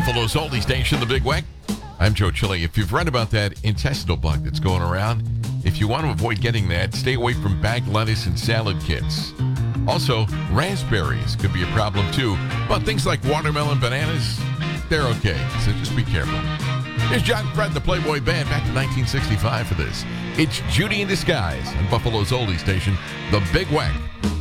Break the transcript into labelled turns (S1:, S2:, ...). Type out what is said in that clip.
S1: Buffalo's oldie station, The Big Weck. I'm Joe Chile. If you've read about that intestinal bug that's going around, if you want to avoid getting that, stay away from bagged lettuce and salad kits. Also, raspberries could be a problem too, but things like watermelon, bananas, they're okay, so just be careful. Here's John Fred, the Playboy Band, back to 1965 for this. It's Judy in Disguise on Buffalo's oldie station, The Big Weck.